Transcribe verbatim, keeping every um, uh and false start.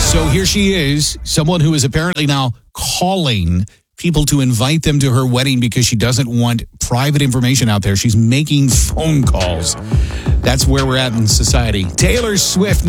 So here she is, someone who is apparently now calling people to invite them to her wedding because she doesn't want private information out there. She's making phone calls. That's where we're at in society. Taylor Swift.